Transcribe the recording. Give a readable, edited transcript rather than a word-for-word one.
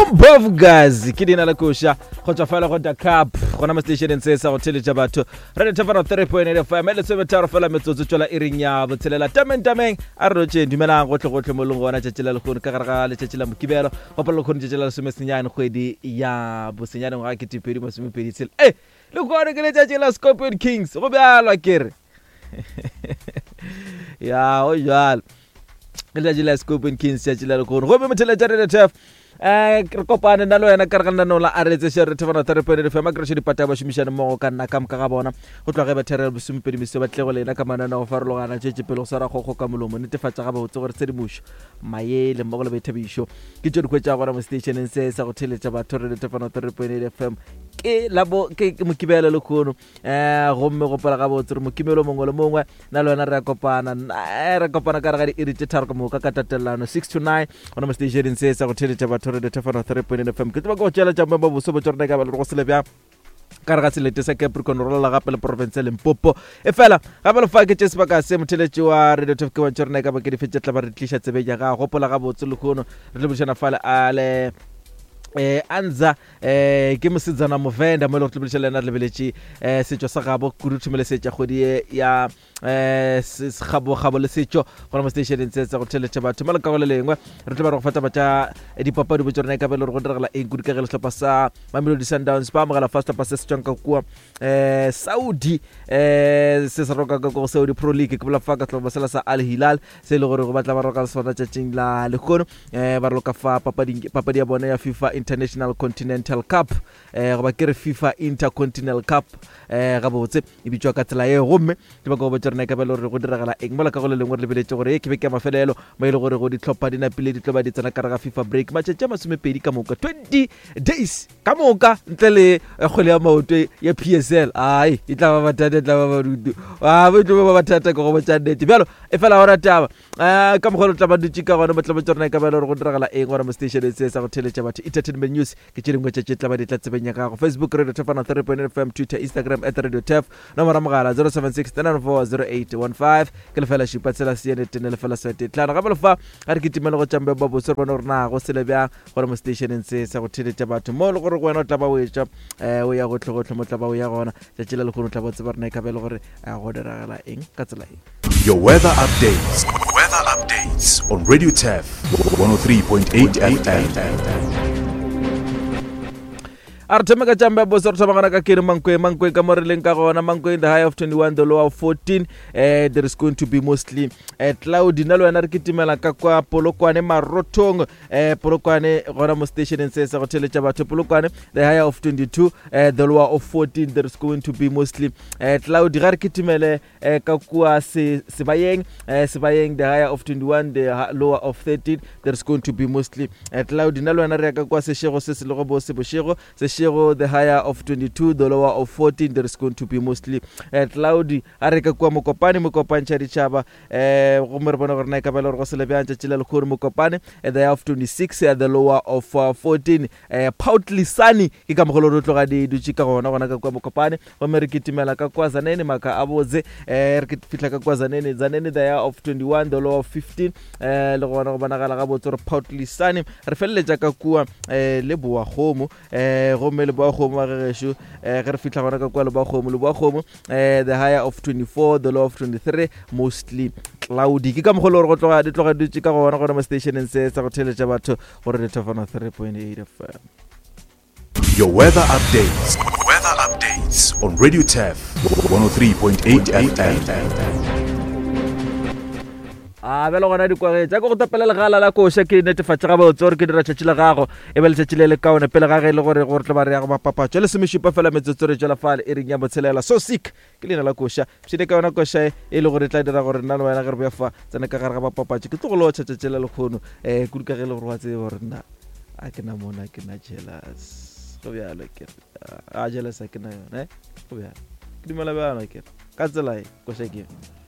Boom guys, ke dina la kosha go tswa fela go da cup gona mo station se sa go theletša batho re le tafana 3.8 FM le se betara fela metsotso tswela iring ya botshelela tameng a re tšeng dumelang gotle mo leng gona tšetšela le go ka gare ga le tšetšela mokibelo go pala go tšetšela le semesenyane kgwedi ya bosenyane ga ke tipedi mo semepedi tsela le go re ke le tšetšela Scorpion Kings go bjalwa kere ya o jalo ke le tšetšela Scorpion Kings tšetšela le go go be mothele tša re tef re kopane na lo yena ka re gana no la aretse se re tefana 3.8 FM ka re dipata ba shumishana mo ka nna kam ka ga bona go tloga ge ba therela bosumpedi mise ba tlego lena ka manana go farologana tšetše pele go sara go ka molomo netefatsa ga botse gore tse di musho maele mo go le bethabisho ke tšo di kwetša gona mo stationeng se sa go theletša batho re tefana 3.8 FM ke labo ke mokibelo le khono go mme go pela ga botse re mokibelo mongwe le mongwe na lo yena re kopana ka re ga di irite tharo ka mo ka tatelano 6 to 9 gona mo stationeng se sa go theletša batho re tefana 3.8 FM ke tloga go tšela tša ba boso bo tsona ka ba le go se le bja ka re ga selete sa Capricorn rola gape le province ya Limpopo e fela gape le fa ke tšese ba ka se motheletši wa radio tef ke wa tsona ka ba ke di fetša tla ba re tliša tsebe ja ga go pola ga botse le khono re le botšana fala ale anza ke mosetsana movenda mo le go tlebelešela ena le beletše setšo sa gabo kudu thumelesetša kgwedi ya segabo le setšo gona mo stationeng se sa go theletša batho maleka go le lengwe re tlo ba re go fata batša dipapadi botse rona e ka be le re go diragala eng kudu ka ge le sehlopha sa Mamelodi Sundowns ba amogela first pa se se tšwang ka kua Saudi se se roka ka go Saudi Pro League ke bola fa ka sehlopha sela sa Al Hilal se le gore go batla ba roka sona tšatšing la lekgono ba re loka fa papadi ya bona ya FIFA International Continental Cup go ba ke re FIFA Intercontinental Cup ga botse e bitswa ka tsela ye gomme ke ba go botsa rena ka ba le go diragala eng mola ka go le lengwe le beletse gore ke be ke mafelelo ba ile gore go di tlhopha dina pele di tloba di tsena ka ga FIFA break matšatši a masomepedi ka moka 20 days ka moka ntle le kgwele ya maoto ya PSL ai e tla ba batata tla ba barudu ba tlo ba batata go botsa nnete bjalo e fela hora taba ka mogolo tla ba dutše ka gona ba tla botsa rena ka ba le go diragala eng gore mo station se sa go theletša batho entertainment news ke tšedingwe tšetše tla ba di tla tsebeng ya gago Facebook radio tefana 3.8 FM Twitter Instagram @radio tef nomoro mogala 0769940815 ke le fela šipa tsela siene tene le fela sete tlana gape le fa ga re ke timela go tšambe ba botse re bona gore na go sele bjang gore mo stationeng se sa go theletša batho mo le gore go wena o tla ba o etša o ya gotlhe mo tla ba o ya gona tšatši le lekgono tla ba tseba rena e ka be le gore go diragala eng ka tsela eng. Your weather updates on Radio Tef 103.8 FM. a re thome ka tšambe bose re thomagana ka kere mankwe ka mo re leng ka gona mankwe in the high of 21 the low of 14 there is going to be mostly cloudy na le wena re kitimela ka kwa Polokwane Marothong Polokwane gona mo stationeng se sa go theletša batho Polokwane the high of 22 the lower of 14 there is going to be mostly cloudy ga re kitimele ka kwa Sebayeng the high of 21 the lower of 13 there is going to be mostly cloudy na le wena re ya ka kwa Seshego se se lego bo Seboshego the higher of 22 the lower of 14 there is going to be mostly cloudy a re ka kwa Mokopane tša ditšhaba gomme re bona gore na e ka ba le gore go se le bjang tšatši le lekgone Mokopane the higher of 26 the lower of 14 partly sunny ke ka mogolo re tloga di dutše ka gona ka kwa Mokopane gomme re kitimela ka kwa Zanene maka a botse re fihla ka kwa Zanene the higher of 21 the lower of 15 le gona go bonagala ga botse gore partly sunny re feleletša ka kwa Leboa Kgomo gomme le Boakgomo a gešo ge re fihla gona ka kwa le Boakgomo the higher of 24 the low of 23 mostly cloudy ke ka mogolo gore go tloga dutše ka gona mo stationeng se sa go theletša batho gore le tefana 3.8 FM. Your weather updates on Radio Tef 103.8 FM. Bela gona di kwage tša go tapela legala la koša ke netefatša ga botse gore ke dira tšatši le gago e be le tšatši le kaone pele ga ge le gore tlo ba re ya go mapapatšo le semešupa fela metsotso re tšwela fale e reng ya motshelela so sick ke leina la koša pšhine ka yona koša e le gore tla dira gore nna le wena ge re boya fa tsena ka gare ga mapapatšo ke tlo go lotšha tšatši le lekgono kudu ka ge le gore wa tsebe gore nna a ke na mona ke na jealous go bjalo ke a jealous a ke na yona go bjalo ke dumela bjalo ke ka tsela e koša ke